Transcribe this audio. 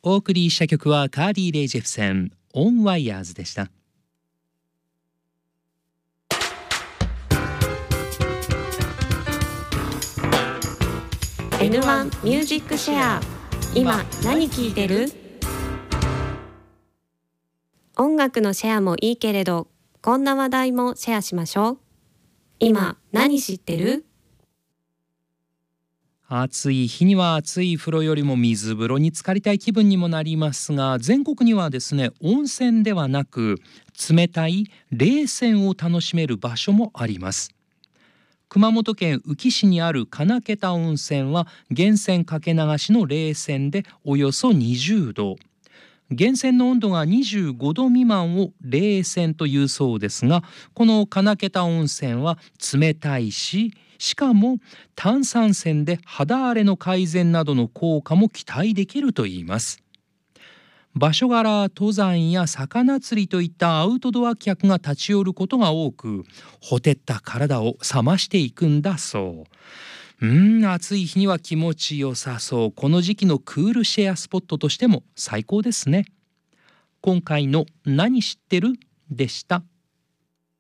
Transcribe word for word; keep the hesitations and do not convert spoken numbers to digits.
お送りした曲はカーディ・レイジェフセンオンワイヤーズでした。 エヌワン ミュージックシェア、今何聴いてる？音楽のシェアもいいけれど、こんな話題もシェアしましょう。今何知ってる？ 暑い日には暑い風呂よりも水風呂に浸かりたい気分にもなりますが、全国にはですね、温泉ではなく冷たい冷泉を楽しめる場所もあります。熊本県宇城市にある金桁温泉は源泉かけ流しの冷泉でおよそにじゅうど、源泉の温度がにじゅうごど未満を冷泉というそうですが、この金桁温泉は冷たいし、しかも炭酸泉で肌荒れの改善などの効果も期待できるといいます。場所柄、登山や魚釣りといったアウトドア客が立ち寄ることが多く、ほてった体を冷ましていくんだそう。うーん、暑い日には気持ちよさそう。この時期のクールシェアスポットとしても最高ですね。今回の何知ってるでした。